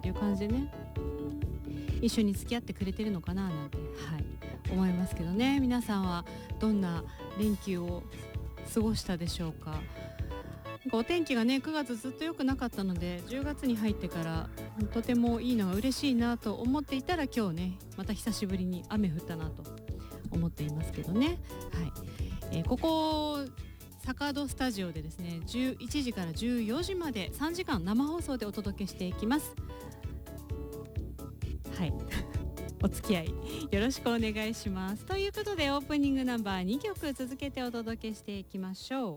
っていう感じでね、一緒に付き合ってくれてるのかななんて、思いますけどね。皆さんはどんな連休を過ごしたでしょうか。なんかお天気がね、9月ずっと良くなかったので、10月に入ってからとてもいいのが嬉しいなと思っていたら、今日ねまた久しぶりに雨降ったなと思っていますけどね。ここサカードスタジオでですね、11時から14時まで3時間生放送でお届けしていきます。お付き合いよろしくお願いします。ということで、オープニングナンバー2曲続けてお届けしていきましょう。